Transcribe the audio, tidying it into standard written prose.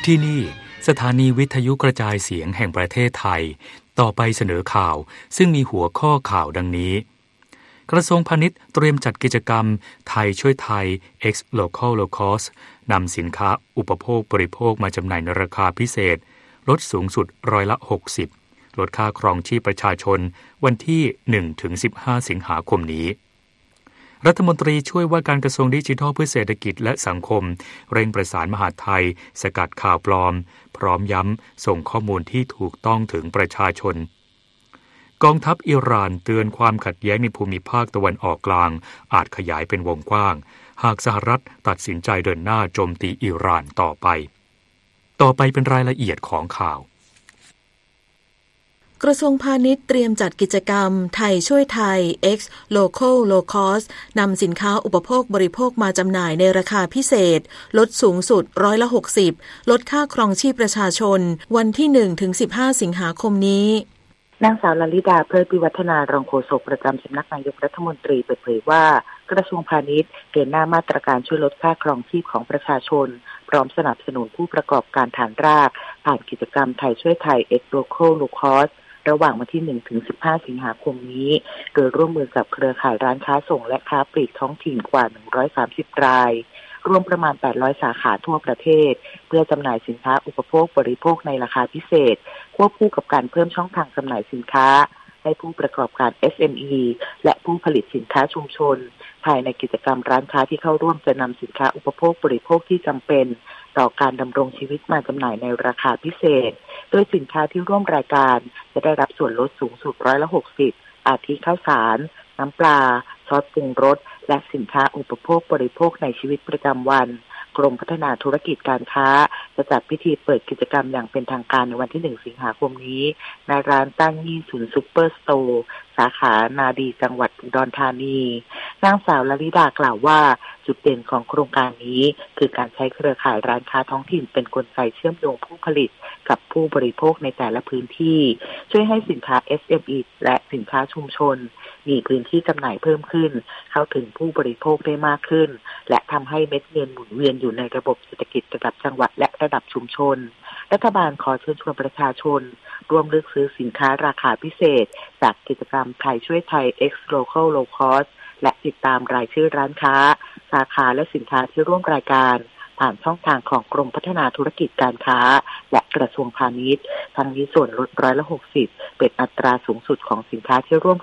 ที่นี่สถานีวิทยุกระจายเสียงแห่งประเทศไทยต่อไปเสนอข่าวซึ่งมีหัวข้อข่าวดังนี้กระทรวงพาณิชย์เตรียมจัดกิจกรรมไทยช่วยไทย X Local Low Cost นำสินค้าอุปโภคบริโภคมาจำหน่ายในราคาพิเศษลดสูงสุด60%ลดค่าครองชีพประชาชนวันที่ 1-15 สิงหาคมนี้รัฐมนตรีช่วยว่าการกระทรวงดิจิทัลเพื่อเศรษฐกิจและสังคมเร่งประสานมหาดไทยสกัดข่าวปลอมพร้อมย้ำส่งข้อมูลที่ถูกต้องถึงประชาชนกองทัพอิหร่านเตือนความขัดแย้งในภูมิภาคตะวันออกกลางอาจขยายเป็นวงกว้างหากสหรัฐตัดสินใจเดินหน้าโจมตีอิหร่านต่อไปเป็นรายละเอียดของข่าวกระทรวงพาณิชย์เตรียมจัดกิจกรรมไทยช่วยไทย X Local Low Cost นำสินค้าอุปโภคบริโภคมาจำหน่ายในราคาพิเศษลดสูงสุด60%ลดค่าครองชีพประชาชนวันที่ 1-15 สิงหาคมนี้นางสาวลลิดาเพลิดวิวัฒนารองโฆษกประจำสำนักนายกรัฐมนตรีเปิดเผยว่ากระทรวงพาณิชย์เดินหน้ามาตรการช่วยลดค่าครองชีพของประชาชนพร้อมสนับสนุนผู้ประกอบการฐานรากผ่านกิจกรรมไทยช่วยไทย X Local Low Costระหว่างวันที่ 1-15 สิงหาคมนี้โดยร่วมมือกับเครือข่ายร้านค้าส่งและค้าปลีกท้องถิ่นกว่า130รายรวมประมาณ800สาขาทั่วประเทศเพื่อจำหน่ายสินค้าอุปโภคบริโภคในราคาพิเศษควบคู่กับการเพิ่มช่องทางจำหน่ายสินค้าให้ผู้ประกอบการ SME และผู้ผลิตสินค้าชุมชนภายในกิจกรรมร้านค้าที่เข้าร่วมจะนำสินค้าอุปโภคบริโภคที่จำเป็นต่อการดำรงชีวิตมาจำหน่ายในราคาพิเศษโดยสินค้าที่ร่วมรายการจะได้รับส่วนลดสูงสุด60%อาทิข้าวสารน้ำปลาซอสปรุงรสและสินค้าอุปโภคบริโภคในชีวิตประจำวันกรมพัฒนาธุรกิจการค้าจะจัดพิธีเปิดกิจกรรมอย่างเป็นทางการในวันที่ 1 สิงหาคมนี้ณร้านตั้งยี่ศูนย์ซุปเปอร์สโตร์สาขานาดีจังหวัดอุดรธานีนางสาวลลิดากล่าวว่าจุดเด่นของโครงการนี้คือการใช้เครือข่ายร้านค้าท้องถิ่นเป็นกลไกเชื่อมโยงผู้ผลิตกับผู้บริโภคในแต่ละพื้นที่ช่วยให้สินค้า SME และสินค้าชุมชนมีพื้นที่จำหน่ายเพิ่มขึ้นเข้าถึงผู้บริโภคได้มากขึ้นและทำให้เม็ดเงินหมุนเวียนอยู่ในระบบเศรษฐกิจระดับจังหวัดและระดับชุมชนรัฐบาลขอเชิญชวนประชาชนร่วมเลือกซื้อสินค้าราคาพิเศษจากกิจกรรมไทยช่วยไทย X Local Low Cost และติดตามรายชื่อร้านค้าสาขาและสินค้าที่ร่วมรายการผ่านช่องทางของกรมพัฒนาธุรกิจการค้าและกระทรวงพาณิชย์ทั้งนี้ส่วนลด60%เป็นอัตราสูงสุดของสินค้าที่ร่วม